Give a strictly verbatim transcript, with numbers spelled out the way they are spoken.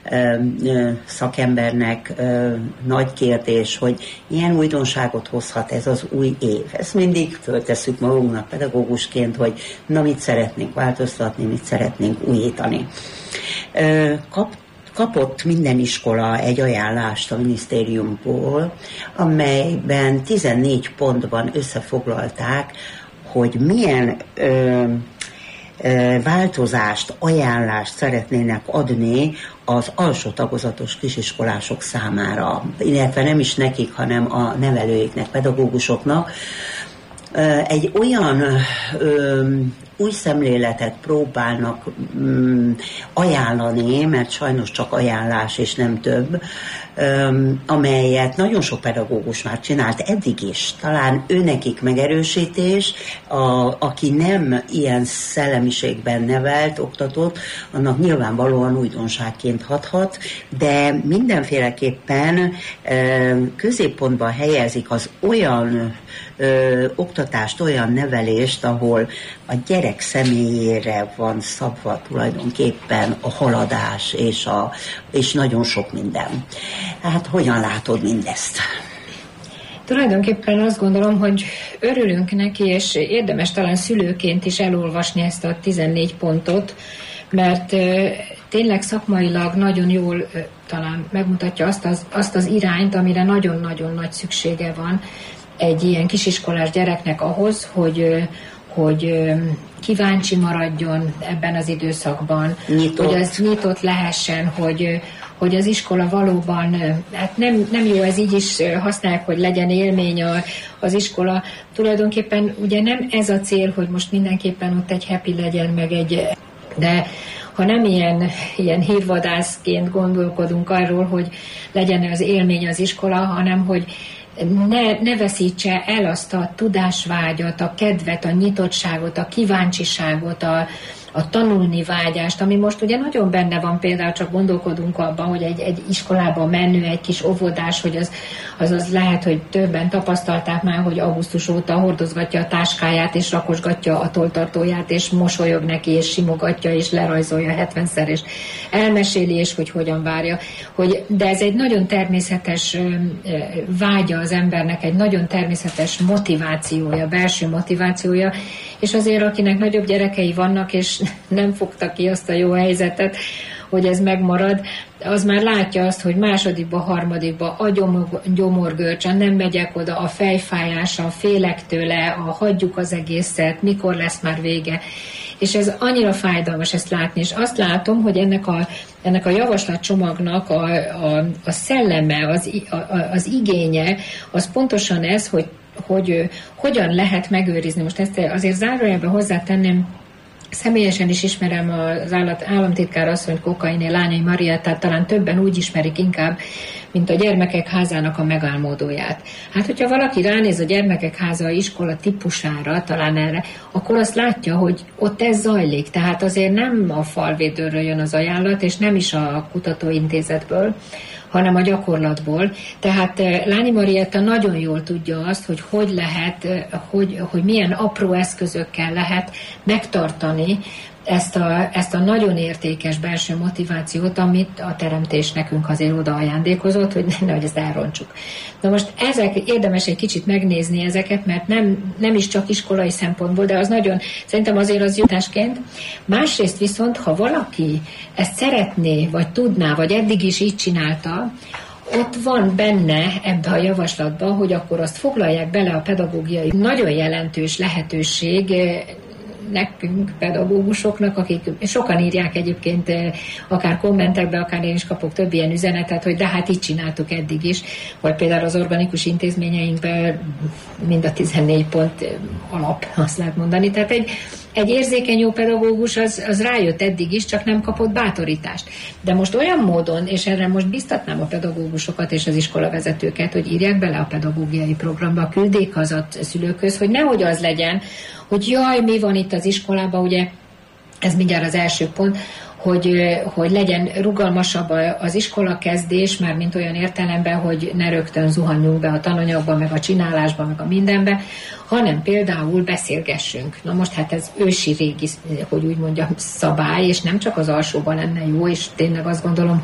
szakembernek nagy kérdés, hogy milyen újdonságot hozhat ez az új év. Ezt mindig föltesszük magunknak pedagógusként, hogy na mit szeretnénk változtatni, mit szeretnénk újítani. Kap Kapott minden iskola egy ajánlást a minisztériumból, amelyben tizennégy pontban összefoglalták, hogy milyen ö, ö, változást, ajánlást szeretnének adni az alsó tagozatos kisiskolások számára, illetve nem is nekik, hanem a nevelőiknek, pedagógusoknak. Egy olyan ö, új szemléletet próbálnak mm, ajánlani, mert sajnos csak ajánlás és nem több, öm, amelyet nagyon sok pedagógus már csinált eddig is. Talán őnekik megerősítés, a, aki nem ilyen szellemiségben nevelt, oktatott, annak nyilvánvalóan újdonságként hathat, de mindenféleképpen öm, középpontban helyezik az olyan Ö, oktatást, olyan nevelést, ahol a gyerek személyére van szabva tulajdonképpen a haladás és, a, és nagyon sok minden. Hát hogyan látod mindezt? Tulajdonképpen azt gondolom, hogy örülünk neki, és érdemes talán szülőként is elolvasni ezt a tizennégy pontot, mert ö, tényleg szakmailag nagyon jól ö, talán megmutatja azt az, azt az irányt, amire nagyon-nagyon nagy szüksége van egy ilyen kisiskolás gyereknek ahhoz, hogy, hogy kíváncsi maradjon ebben az időszakban, nyitott. Hogy az nyitott lehessen, hogy, hogy az iskola valóban, hát nem, nem jó, ez így is használják, hogy legyen élmény a, az iskola. Tulajdonképpen ugye nem ez a cél, hogy most mindenképpen ott egy happy legyen, meg egy, de ha nem ilyen, ilyen hírvadászként gondolkodunk arról, hogy legyen az élmény az iskola, hanem hogy Ne, ne veszítse el azt a tudásvágyat, a kedvet, a nyitottságot, a kíváncsiságot, a, a tanulni vágyást, ami most ugye nagyon benne van, például csak gondolkodunk abban, hogy egy, egy iskolába menő, egy kis óvodás, hogy az, az, az lehet, hogy többen tapasztalták már, hogy augusztus óta hordozgatja a táskáját, és rakosgatja a tolltartóját, és mosolyog neki, és simogatja, és lerajzolja hetvenszer, és elmeséli, és hogy hogyan várja. Hogy, de ez egy nagyon természetes vágya az embernek, egy nagyon természetes motivációja, belső motivációja, és azért, akinek nagyobb gyerekei vannak, és nem fogta ki azt a jó helyzetet, hogy ez megmarad, az már látja azt, hogy másodikba, harmadikba a gyomorgörcs, a nem megyek oda, a fejfájás, a félek tőle, a hagyjuk az egészet, mikor lesz már vége. És ez annyira fájdalmas ezt látni, és azt látom, hogy ennek a, ennek a javaslatcsomagnak a, a, a szelleme, az, a, az igénye, az pontosan ez, hogy hogy hogyan lehet megőrizni. Most ezt azért zárójelben hozzátenném, személyesen is ismerem az állat, államtitkár asszonyt, Kokainé Lányai Mariát, tehát talán többen úgy ismerik inkább, mint a gyermekek házának a megálmodóját. Hát, hogyha valaki ránéz a gyermekek háza iskola típusára, talán erre, akkor azt látja, hogy ott ez zajlik. Tehát azért nem a falvédőről jön az ajánlat, és nem is a kutatóintézetből, hanem a gyakorlatból. Tehát Lányi Marietta nagyon jól tudja azt, hogy hogy lehet, hogy, hogy milyen apró eszközökkel lehet megtartani ezt a, ezt a nagyon értékes belső motivációt, amit a teremtés nekünk azért oda ajándékozott, hogy nehogy ezt elrontsuk. Na most ezek, érdemes egy kicsit megnézni ezeket, mert nem, nem is csak iskolai szempontból, de az nagyon, szerintem azért az jutásként. Másrészt viszont, ha valaki ezt szeretné, vagy tudná, vagy eddig is így csinálta, ott van benne ebbe a javaslatban, hogy akkor azt foglalják bele a pedagógiai nagyon jelentős lehetőség nekünk, pedagógusoknak, akik sokan írják egyébként akár kommentekbe, akár én is kapok több ilyen üzenetet, hogy de hát így csináltuk eddig is, vagy például az organikus intézményeinkben mind a tizennégy pont alap, azt lehet mondani. Tehát egy, egy érzékeny jó pedagógus az, az rájött eddig is, csak nem kapott bátorítást. De most olyan módon, és erre most biztatnám a pedagógusokat és az iskolavezetőket, hogy írják bele a pedagógiai programba, küldék haza a szülőkhöz, hogy nehogy az legyen, hogy jaj, mi van itt az iskolában, ugye ez mindjárt az első pont, hogy, hogy legyen rugalmasabb az iskolakezdés, már mint olyan értelemben, hogy ne rögtön zuhanjunk be a tananyagba, meg a csinálásba, meg a mindenbe, hanem például beszélgessünk. Na most hát ez ősi régi, hogy úgy mondjam, szabály, és nem csak az alsóban lenne jó, és tényleg azt gondolom,